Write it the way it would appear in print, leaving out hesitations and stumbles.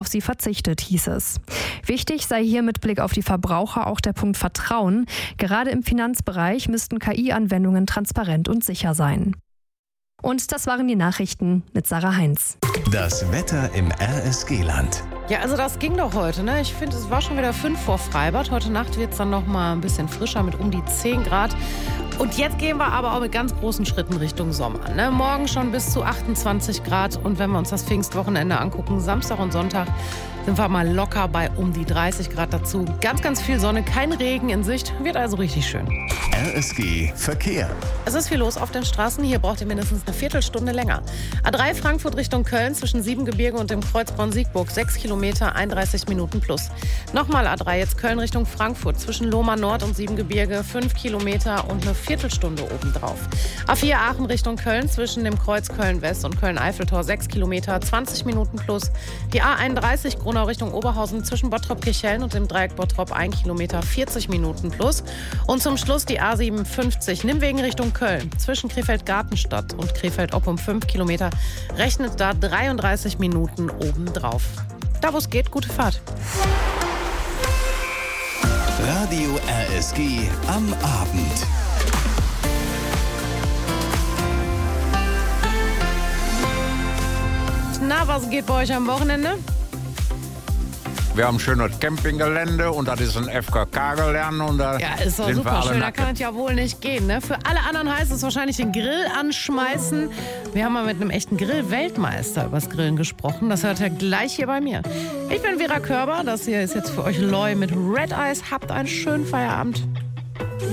sie verzichtet, hieß es. Wichtig sei hier mit Blick auf die Verbraucher auch der Punkt Vertrauen. Gerade im Finanzbereich müssten KI-Anwendungen transparent und sicher sein. Und das waren die Nachrichten mit Sarah Heinz. Das Wetter im RSG-Land. Ja, also das ging doch heute, ne? Ich finde, es war schon wieder 5 vor Freibad. Heute Nacht wird es dann noch mal ein bisschen frischer mit um die 10 Grad. Und jetzt gehen wir aber auch mit ganz großen Schritten Richtung Sommer, ne? Morgen schon bis zu 28 Grad. Und wenn wir uns das Pfingstwochenende angucken, Samstag und Sonntag, sind wir mal locker bei um die 30 Grad dazu. Ganz, ganz viel Sonne, kein Regen in Sicht. Wird also richtig schön. RSG Verkehr. Es ist viel los auf den Straßen. Hier braucht ihr mindestens eine Viertelstunde länger. A3 Frankfurt Richtung Köln zwischen Siebengebirge und dem Kreuz Bonn-Siegburg. 6 Kilometer, 31 Minuten plus. Nochmal A3 jetzt Köln Richtung Frankfurt zwischen Lohmar Nord und Siebengebirge. 5 Kilometer und eine Viertelstunde obendrauf. A4 Aachen Richtung Köln zwischen dem Kreuz Köln-West und Köln-Eiffeltor. 6 Kilometer, 20 Minuten plus. Die A31 Gronau Richtung Oberhausen zwischen Bottrop-Kirchhellen und dem Dreieck Bottrop 1 Kilometer, 40 Minuten plus. Und zum Schluss die A57 Nimwegen Richtung Köln zwischen Krefeld-Gartenstadt und Krefeld-Oppum 5 Kilometer. Rechnet da 33 Minuten obendrauf. Da wo es geht, gute Fahrt. Radio RSG am Abend. Na, was geht bei euch am Wochenende? Wir haben ein schönes Campinggelände und das ist ein FKK-Gelände. Und da Ja, ist doch sind wir super alle schön. Da nackt. kann es ja wohl nicht gehen, ne? Für alle anderen heißt es wahrscheinlich den Grill anschmeißen. Wir haben mal mit einem echten Grill-Weltmeister übers Grillen gesprochen. Das hört ihr gleich hier bei mir. Ich bin Vera Körber. Das hier ist jetzt für euch Loi mit Red Eyes. Habt einen schönen Feierabend.